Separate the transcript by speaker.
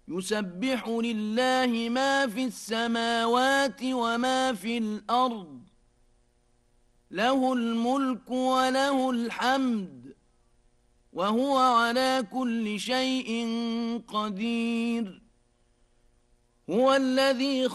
Speaker 1: يسبح لله ما في السماوات وما في الأرض له الملك وله الحمد وهو على كل شيء قدير هو الذي